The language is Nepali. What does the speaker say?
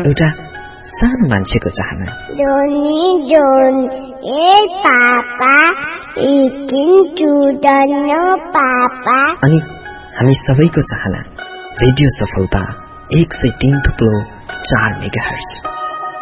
एउटा सानो मान्छेको चाहना। जोनी जोन ए पापा इकिन चुडन पापा। अनि हामी सबैको चाहना रेडियो सफलता 103.4 मेगाहर्ज।